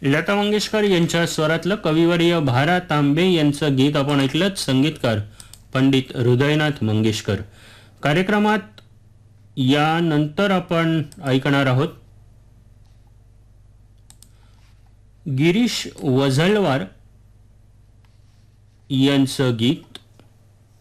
लता मंगेशकर यांच्या स्वरातलं कविवर्य भारा तांबे यांचं गीत आपण ऐकलं. संगीतकार पंडित हृदयनाथ मंगेशकर. कार्यक्रमात यानंतर आपण ऐकणार आहोत गिरीश वझलवार यांचं गीत